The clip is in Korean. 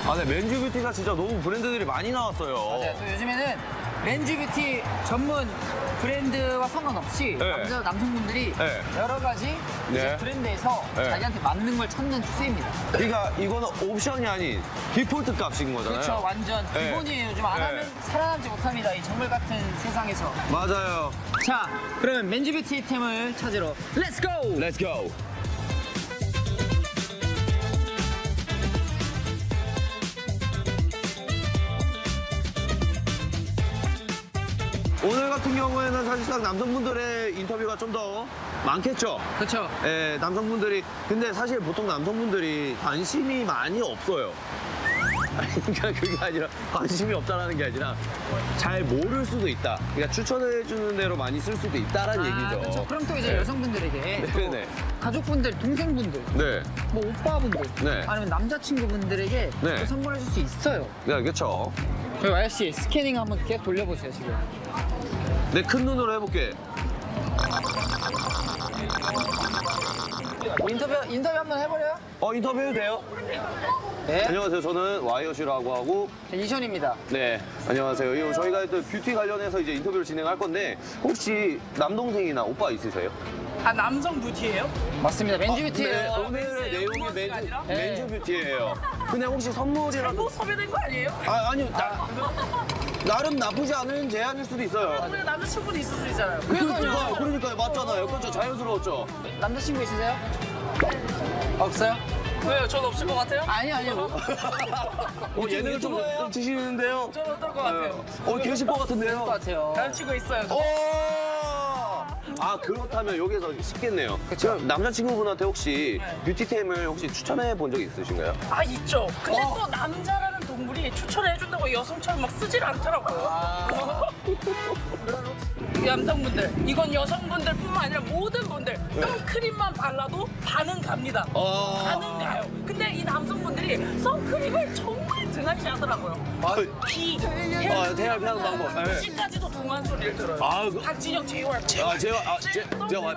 아, 네, 맨즈 뷰티가 진짜 너무 브랜드들이 많이 나왔어요. 맞아요. 또 요즘에는 맨즈 뷰티 전문 브랜드와 상관없이 네. 남성분들이 네. 여러 가지 이제 네. 브랜드에서 네. 자기한테 맞는 걸 찾는 추세입니다. 그러니까 이거는 옵션이 아닌 디폴트 값인 거잖아요. 그렇죠. 완전 네. 기본이에요. 요즘 안 네. 하면 살아남지 못합니다. 이 정글 같은 세상에서. 맞아요. 자, 그러면 맨즈 뷰티 템을 찾으러 렛츠 고! Let's go. 오늘 같은 경우에는 사실상 남성분들의 인터뷰가 좀 더 많겠죠? 그렇죠. 예, 남성분들이. 근데 사실 보통 남성분들이 관심이 많이 없어요. 그러니까 그게 아니라 관심이 없다라는 게 아니라 잘 모를 수도 있다. 그러니까 추천해주는 대로 많이 쓸 수도 있다라는 얘기죠. 그렇죠. 그럼 또 이제 네. 여성분들에게 또 네네. 가족분들, 동생분들, 네. 뭐 오빠분들, 네. 아니면 남자친구분들에게 네. 또 선물해 줄 수 있어요. 네, 그렇죠. 저희 YC 스캐닝 한번 계속 돌려보세요, 지금. 내 큰 눈으로 해볼게. 인터뷰 한번 해버려요? 인터뷰 해도 돼요? 네. 안녕하세요. 저는 와이어시라고 하고. 저 이션입니다. 네, 안녕하세요. 저희가 또 뷰티 관련해서 이제 인터뷰를 진행할 건데 혹시 남동생이나 오빠 있으세요? 아 남성 뷰티예요? 맞습니다. 맨즈 뷰티예요. 네, 오늘의 맨즈 내용이 로맨스가 맨즈, 아니라? 맨즈 뷰티예요. 그냥 혹시 선물이라도. 뭐 섭외된 거 아니에요? 아니요. 나름 나쁘지 않은 제안일 수도 있어요. 우리 남자친구도 있을 수 있잖아요. 그러니까요. 맞잖아요. 그렇죠. 자연스러웠죠. 남자친구 있으세요? 없어요? 왜요? 전 없을 것 같아요? 아니요. 예능을 좀 드시는데요? 전 어떨 것 같아요? 계실 것 같은데요? 것 같아요. 남자친구 있어요. 그렇다면 여기서 쉽겠네요. 그럼 남자친구분한테 혹시 뷰티템을 혹시 추천해 본 적 있으신가요? 아 있죠. 근데 또 남자라는 동물이 추천해준다고 여성처럼 막 쓰질 않더라고요. 남성분들, 이건 여성분들뿐만 아니라 모든 분들 선크림만 발라도 반은 갑니다. 반은 가요. 근데 이 남성분들이 선크림을 정말 등한시 하더라고요. 비, 태양 피하는 방법. 네. 시까지도 동안 소리를 들어요. 아, 박진영, JYP. 제가